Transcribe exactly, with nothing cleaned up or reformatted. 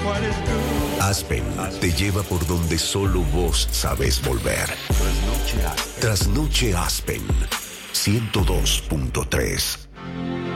Aspen te lleva por donde solo vos sabés volver. Trasnoche Aspen ciento dos punto tres.